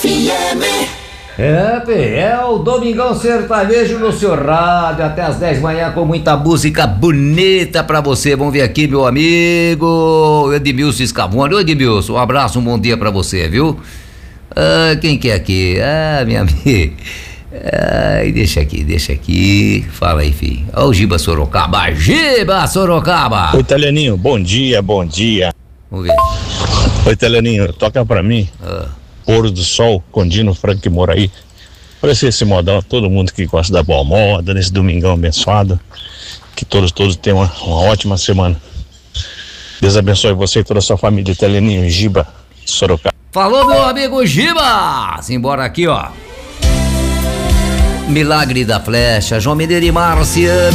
É o Domingão Sertanejo no seu rádio, até às 10 da manhã com muita música bonita pra você. Vamos ver aqui, meu amigo Edmilson Scavone. Ô Edmilson, um abraço, um bom dia pra você, viu? Quem que é aqui? Minha amiga. Deixa aqui. Fala aí, filho. Ó o Giba Sorocaba. Oi, Italianinho, bom dia. Vamos ver. Oi, Italianinho, toca pra mim. Pôr do Sol, com Dino Frank Moraí. Parece esse modão a todo mundo que gosta da boa moda, nesse domingão abençoado. Que todos tenham uma ótima semana. Deus abençoe você e toda a sua família, Italianinho, Giba Sorocaba. Falou, meu amigo Giba! Simbora aqui, ó. Milagre da Flecha, João Mineiro e Márcia.